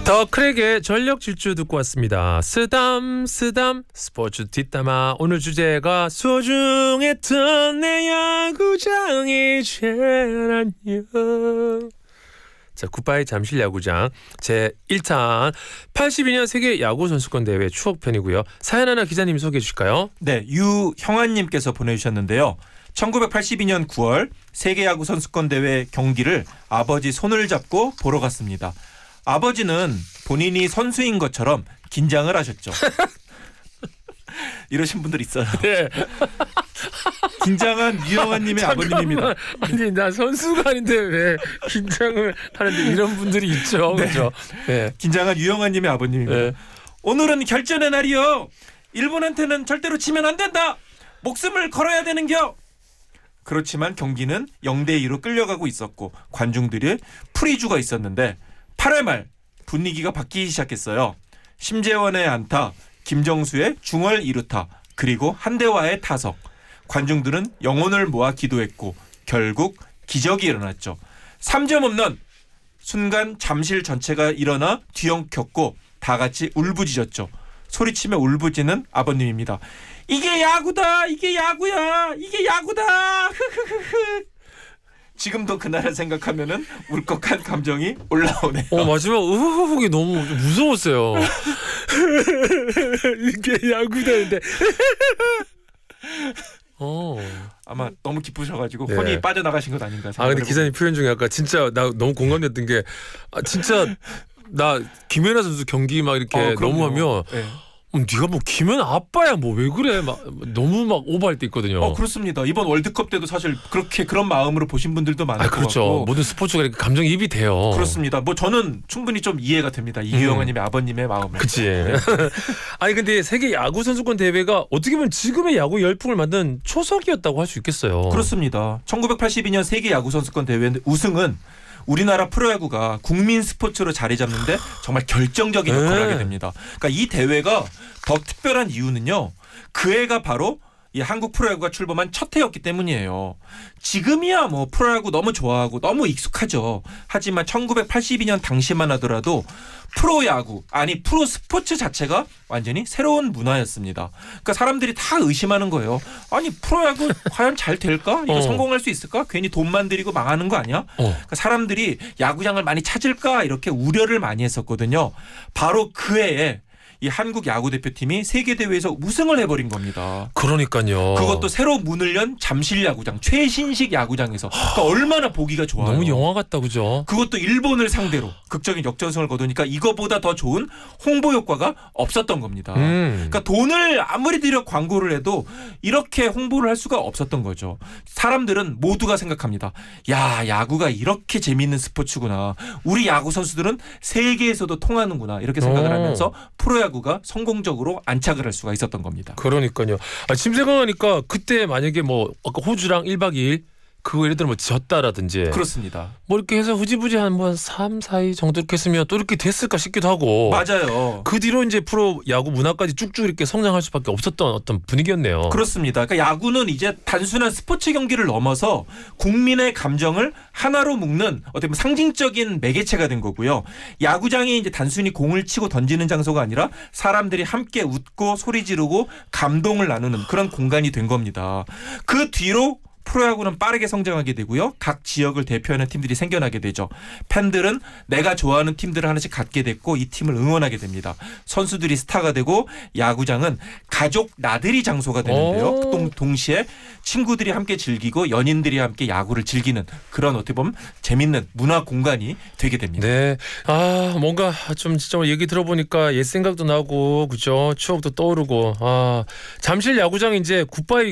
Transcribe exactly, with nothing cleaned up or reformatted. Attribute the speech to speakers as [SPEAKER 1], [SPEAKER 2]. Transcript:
[SPEAKER 1] 더 크랙의 전력 질주 듣고 왔습니다. 쓰담 쓰담 스포츠 뒷담화. 오늘 주제가 소중했던 내 야구장이 제일 안녕. 자, 굿바이 잠실 야구장 제일 탄 팔십이 년 세계 야구 선수권 대회 추억편이고요. 사연 하나 기자님이 소개해 주실까요?
[SPEAKER 2] 네, 유형아님께서 보내주셨는데요. 천구백팔십이 년 구월 세계 야구 선수권 대회 경기를 아버지 손을 잡고 보러 갔습니다. 아버지는 본인이 선수인 것처럼 긴장을 하셨죠. 이러신 분들 있어요.
[SPEAKER 1] 네.
[SPEAKER 2] 긴장한 유영아님의 아버님입니다.
[SPEAKER 1] 아니, 나 선수가 아닌데 왜 긴장을 하는데 이런 분들이 있죠.
[SPEAKER 2] 네.
[SPEAKER 1] 그렇죠. 네.
[SPEAKER 2] 긴장한 유영아님의 아버님입니다.
[SPEAKER 1] 네.
[SPEAKER 2] 오늘은 결전의 날이요. 일본한테는 절대로 치면 안 된다. 목숨을 걸어야 되는겨. 그렇지만 경기는 영 대 이로 끌려가고 있었고 관중들이 프리주가 있었는데 팔 회 말 분위기가 바뀌기 시작했어요. 심재원의 안타, 김정수의 중월 이 루타, 그리고 한대화의 타석. 관중들은 영혼을 모아 기도했고 결국 기적이 일어났죠. 삼 점 홈런. 순간 잠실 전체가 일어나 뒤엉켰고 다 같이 울부짖었죠. 소리치며 울부짖는 아버님입니다. 이게 야구다. 이게 야구야. 이게 야구다. 흐흐흐흐. 지금도 그날을 생각하면은 울컥한 감정이 올라오네요.
[SPEAKER 1] 어, 마지막 으흐흐이 너무 무서웠어요. 이게 야구다는데. 어.
[SPEAKER 2] 아마 너무 기쁘셔가지고
[SPEAKER 1] 네.
[SPEAKER 2] 혼이 빠져나가신 것 아닌가 생각해요.
[SPEAKER 1] 아, 근데 기자님 표현 중에 아까 진짜 나 너무 공감됐던 게 아, 진짜 나 김연아 선수 경기 막 이렇게
[SPEAKER 2] 어,
[SPEAKER 1] 너무 하면
[SPEAKER 2] 네.
[SPEAKER 1] 어, 네가 뭐 김연아 아빠야 뭐 왜 그래 막 너무 막 오버할 때 있거든요.
[SPEAKER 2] 어, 그렇습니다. 이번 월드컵 때도 사실 그렇게 그런 마음으로 보신 분들도 많을
[SPEAKER 1] 아,
[SPEAKER 2] 것
[SPEAKER 1] 그렇죠.
[SPEAKER 2] 같고.
[SPEAKER 1] 모든 스포츠가 이렇게 감정이입이 돼요.
[SPEAKER 2] 그렇습니다. 뭐 저는 충분히 좀 이해가 됩니다.
[SPEAKER 1] 음.
[SPEAKER 2] 이유영아님의 아버님의 마음을.
[SPEAKER 1] 그치. 아니 근데 세계 야구 선수권 대회가 어떻게 보면 지금의 야구 열풍을 만든 초석이었다고 할 수 있겠어요.
[SPEAKER 2] 그렇습니다. 천구백팔십이 년 세계 야구 선수권 대회 우승은 우리나라 프로야구가 국민 스포츠로 자리 잡는데 정말 결정적인 역할을
[SPEAKER 1] 네.
[SPEAKER 2] 하게 됩니다. 그러니까 이 대회가 더 특별한 이유는요. 그 해가 바로 이 한국 프로야구가 출범한 첫 해였기 때문이에요. 지금이야 뭐 프로야구 너무 좋아하고 너무 익숙하죠. 하지만 천구백팔십이 년 당시만 하더라도 프로야구 아니 프로 스포츠 자체가 완전히 새로운 문화였습니다. 그러니까 사람들이 다 의심하는 거예요. 아니 프로야구 과연 잘 될까? 이거
[SPEAKER 1] 어.
[SPEAKER 2] 성공할 수 있을까? 괜히 돈만 들이고 망하는 거 아니야?
[SPEAKER 1] 어.
[SPEAKER 2] 그러니까 사람들이 야구장을 많이 찾을까? 이렇게 우려를 많이 했었거든요. 바로 그 해에 이 한국 야구 대표팀이 세계 대회에서 우승을 해버린 겁니다.
[SPEAKER 1] 그러니까요.
[SPEAKER 2] 그것도 새로 문을 연 잠실 야구장, 최신식 야구장에서. 그러니까 얼마나 보기가 좋아요.
[SPEAKER 1] 너무 영화 같다, 그죠?
[SPEAKER 2] 그것도 일본을 상대로 극적인 역전승을 거두니까 이거보다 더 좋은 홍보 효과가 없었던 겁니다.
[SPEAKER 1] 음.
[SPEAKER 2] 그러니까 돈을 아무리 들여 광고를 해도 이렇게 홍보를 할 수가 없었던 거죠. 사람들은 모두가 생각합니다. 야, 야구가 이렇게 재미있는 스포츠구나. 우리 야구 선수들은 세계에서도 통하는구나. 이렇게 생각을
[SPEAKER 1] 오.
[SPEAKER 2] 하면서 프로야구 가 성공적으로 안착을 할 수가 있었던 겁니다.
[SPEAKER 1] 그러니까요. 아, 지금 생각하니까 그때 만약에 뭐 아까 호주랑 일 박 이 일 그거 예를 들어 뭐 졌다라든지
[SPEAKER 2] 그렇습니다. 뭐
[SPEAKER 1] 이렇게 해서 후지부지 한 뭐 삼, 사 위 정도 이렇게 했으면 또 이렇게 됐을까 싶기도 하고.
[SPEAKER 2] 맞아요.
[SPEAKER 1] 그 뒤로 이제 프로 야구 문화까지 쭉쭉 이렇게 성장할 수밖에 없었던 어떤 분위기였네요.
[SPEAKER 2] 그렇습니다. 그러니까 야구는 이제 단순한 스포츠 경기를 넘어서 국민의 감정을 하나로 묶는 어떻게 보면 상징적인 매개체가 된 거고요. 야구장이 이제 단순히 공을 치고 던지는 장소가 아니라 사람들이 함께 웃고 소리 지르고 감동을 나누는 그런 공간이 된 겁니다. 그 뒤로 프로야구는 빠르게 성장하게 되고요. 각 지역을 대표하는 팀들이 생겨나게 되죠. 팬들은 내가 좋아하는 팀들을 하나씩 갖게 됐고 이 팀을 응원하게 됩니다. 선수들이 스타가 되고 야구장은 가족 나들이 장소가 되는데요. 동, 동시에 친구들이 함께 즐기고 연인들이 함께 야구를 즐기는 그런 어떻게 보면 재밌는 문화 공간이 되게 됩니다.
[SPEAKER 1] 네. 아, 뭔가 좀 진짜 얘기 들어보니까 옛 생각도 나고 그죠? 추억도 떠오르고. 아, 잠실 야구장 이제 굿바이